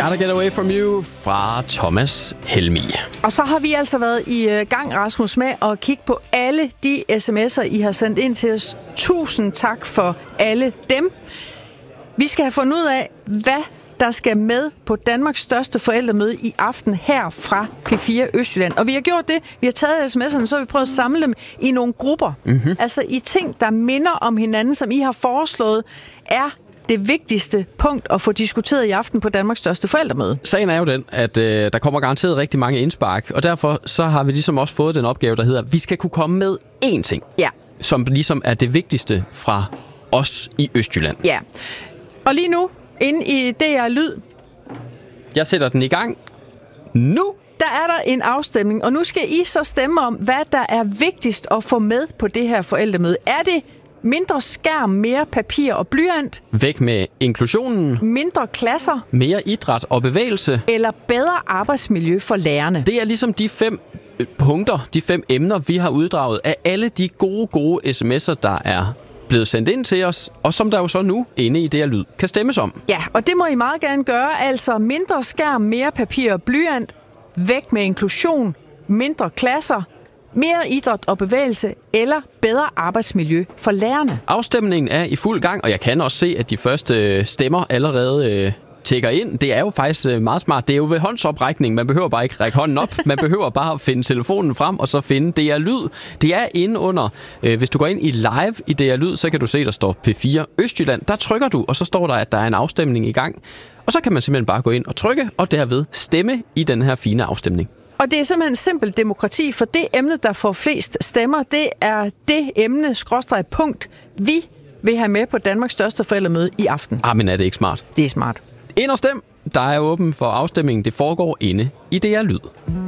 Gotta Get Away From You fra Thomas Helmig. Og så har vi altså været i gang, Rasmus, med at kigge på alle de sms'er, I har sendt ind til os. Tusind tak for alle dem. Vi skal have fundet ud af, hvad der skal med på Danmarks største forældremøde i aften her fra P4 Østjylland. Og vi har gjort det. Vi har taget sms'erne, så har vi prøvet at samle dem i nogle grupper. Mm-hmm. Altså i ting, der minder om hinanden, som I har foreslået, er det vigtigste punkt at få diskuteret i aften på Danmarks største forældremøde. Sagen er jo den, at der kommer garanteret rigtig mange indspark, og derfor så har vi ligesom også fået den opgave, der hedder, vi skal kunne komme med én ting, som ligesom er det vigtigste fra os i Østjylland. Ja, og lige nu, inde i DR Lyd, jeg sætter den i gang nu. Der er der en afstemning, og nu skal I så stemme om, hvad der er vigtigst at få med på det her forældremøde. Er det mindre skærm, mere papir og blyant? Væk med inklusionen. Mindre klasser. Mere idræt og bevægelse. Eller bedre arbejdsmiljø for lærerne. Det er ligesom de 5 punkter, de 5 emner, vi har uddraget af alle de gode sms'er, der er blevet sendt ind til os, og som der jo så nu inde i DR Lyd kan stemmes om. Ja, og det må I meget gerne gøre. Altså mindre skærm, mere papir og blyant, væk med inklusion, mindre klasser, mere idræt og bevægelse eller bedre arbejdsmiljø for lærerne. Afstemningen er i fuld gang, og jeg kan også se, at de første stemmer allerede tækker ind. Det er jo faktisk meget smart. Det er jo ved håndsoprækning. Man behøver bare ikke række hånden op. Man behøver bare at finde telefonen frem, og så finde DR Lyd. Det er inde under. Hvis du går ind i live i DR Lyd, så kan du se, der står P4 Østjylland. Der trykker du, og så står der, at der er en afstemning i gang. Og så kan man simpelthen bare gå ind og trykke, og derved stemme i den her fine afstemning. Og det er simpelthen simpelt demokrati, for det emne, der får flest stemmer, det er det emne, punkt, vi vil have med på Danmarks største forældremøde i aften. Men er det ikke smart? Det er smart. Ind og stem. Der er åben for afstemningen. Det foregår inde i DR Lyd.